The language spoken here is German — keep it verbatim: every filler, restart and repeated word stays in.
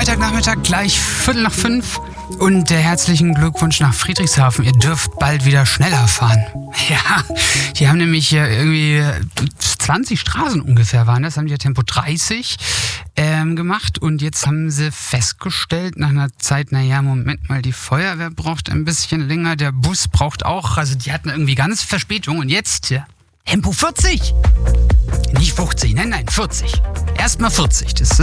Freitagnachmittag, gleich Viertel nach fünf. Und der herzlichen Glückwunsch nach Friedrichshafen. Ihr dürft bald wieder schneller fahren. Ja, die haben nämlich irgendwie zwanzig Straßen ungefähr waren das, haben die ja Tempo dreißig ähm, gemacht. Und jetzt haben sie festgestellt nach einer Zeit, naja, Moment mal, die Feuerwehr braucht ein bisschen länger, der Bus braucht auch. Also die hatten irgendwie ganz Verspätung. Und jetzt, ja, Tempo vierzig. Nicht fünfzig, nein, nein, vierzig. Erstmal vierzig. Das